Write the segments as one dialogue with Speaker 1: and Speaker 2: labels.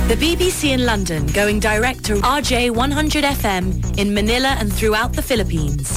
Speaker 1: The BBC in London going direct to RJ 100 FM in Manila and throughout the Philippines.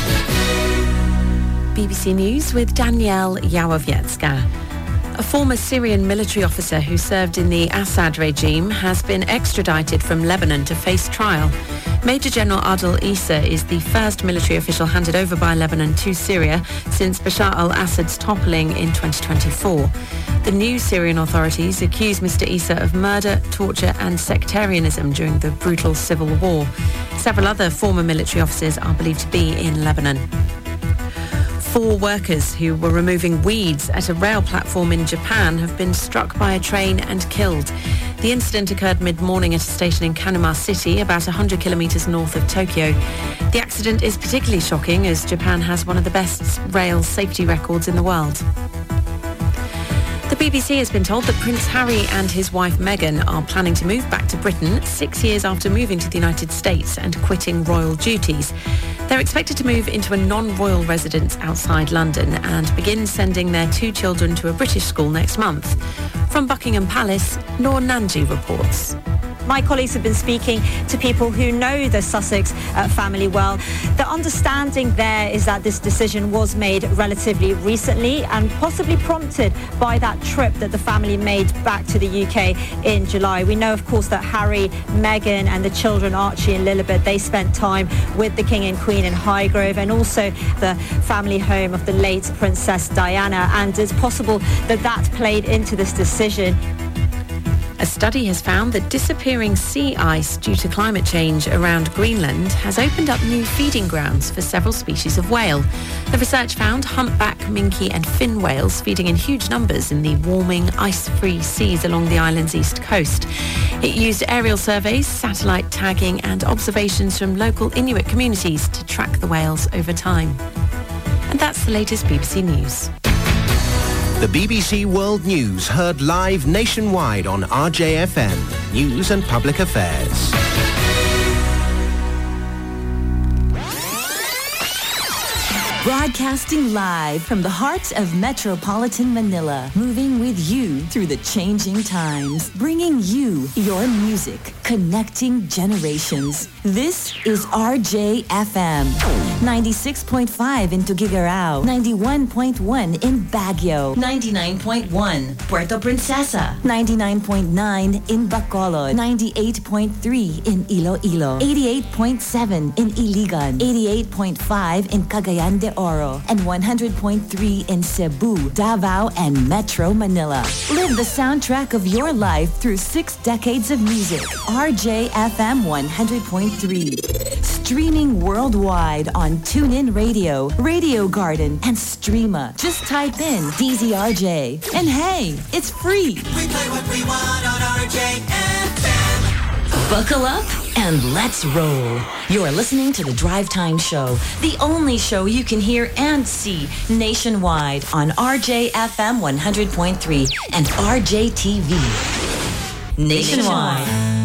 Speaker 1: BBC News with Danielle Yawowiecka. A former Syrian military officer who served in the Assad regime has been extradited from Lebanon to face trial. Major General Adel Issa is the first military official handed over by Lebanon to Syria since Bashar al-Assad's toppling in 2024. The new Syrian authorities accuse Mr. Issa of murder, torture and sectarianism during the brutal civil war. Several other former military officers are believed to be in Lebanon. 4 workers who were removing weeds at a rail platform in Japan have been struck by a train and killed. The incident occurred mid-morning at a station in Kanema City, about 100 kilometres north of Tokyo. The accident is particularly shocking as Japan has one of the best rail safety records in the world. The BBC has been told that Prince Harry and his wife Meghan are planning to move back to Britain 6 years after moving to the United States and quitting royal duties. They're expected to move into a non-royal residence outside London and begin sending their 2 children to a British school next month. From Buckingham Palace, Noor Nanji reports.
Speaker 2: My colleagues have been speaking to people who know the Sussex family well. The understanding there is that this decision was made relatively recently and possibly prompted by that trip that the family made back to the UK in July. We know, of course, that Harry, Meghan and the children Archie and Lilibet, they spent time with the King and Queen in Highgrove and also the family home of the late Princess Diana. And it's possible that that played into this decision.
Speaker 1: A study has found that disappearing sea ice due to climate change around Greenland has opened up new feeding grounds for several species of whale. The research found humpback, minke and fin whales feeding in huge numbers in the warming, ice-free seas along the island's east coast. It used aerial surveys, satellite tagging and observations from local Inuit communities to track the whales over time. And that's the latest BBC News.
Speaker 3: The BBC World News heard live nationwide on RJFM, News and Public Affairs.
Speaker 4: Broadcasting live from the heart of metropolitan Manila, moving with you through the changing times, bringing you your music, connecting generations. This is RJFM, 96.5 in Tuguegarao, 91.1 in Baguio, 99.1 Puerto Princesa, 99.9 in Bacolod, 98.3 in Iloilo, 88.7 in Iligan, 88.5 in Cagayan de Oro, and 100.3 in Cebu, Davao, and Metro Manila. Live the soundtrack of your life through 6 decades of music. RJFM 100.3. Streaming worldwide on TuneIn Radio, Radio Garden, and Streema. Just type in DZRJ. And hey, it's free.
Speaker 5: We play what we want on RJFM.
Speaker 4: Buckle up and let's roll. You're listening to The Drive Time Show, the only show you can hear and see nationwide on RJFM 100.3 and RJTV. Nationwide.